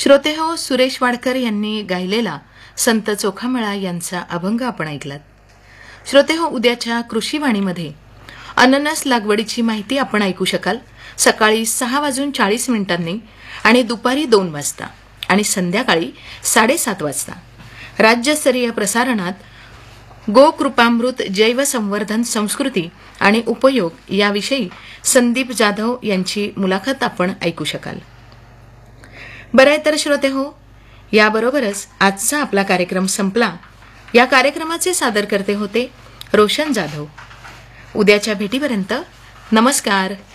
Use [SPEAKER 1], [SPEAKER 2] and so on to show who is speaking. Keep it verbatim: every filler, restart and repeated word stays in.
[SPEAKER 1] श्रोते हो, सुरेश वाडकर यांनी गायलेला संत चोखामेळा यांचा अभंग आपण ऐकलात. श्रोते हो, उद्याच्या कृषीवाणीमध्ये अननस लागवडीची माहिती आपण ऐकू शकाल सकाळी सहा वाजून चाळीस मिनिटांनी आणि दुपारी दोन वाजता आणि संध्याकाळी साडेसात वाजता. राज्यस्तरीय प्रसारणात गोकृपामृत जैव संवर्धन संस्कृती आणि उपयोग याविषयी संदीप जाधव यांची मुलाखत आपण ऐकू शकाल. बरं तर श्रोते हो, याबरोबरच आजचा आपला कार्यक्रम संपला. या कार्यक्रमाचे सादरकर्ते होते रोशन जाधव. उद्याच्या भेटीपर्यंत नमस्कार.